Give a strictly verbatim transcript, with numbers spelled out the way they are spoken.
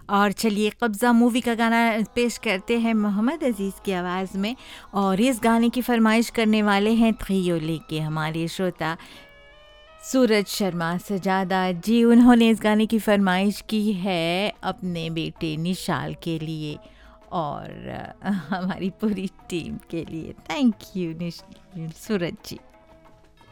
और चलिए कब्ज़ा मूवी का गाना पेश करते हैं मोहम्मद अज़ीज़ की आवाज़ में। और इस गाने की फरमाइश करने वाले हैं थ्रियोली के हमारे श्रोता सूरज शर्मा सजादा जी। उन्होंने इस गाने की फरमाइश की है अपने बेटे निशाल के लिए और अ, हमारी पूरी टीम के लिए। थैंक यू निश सूरज जी।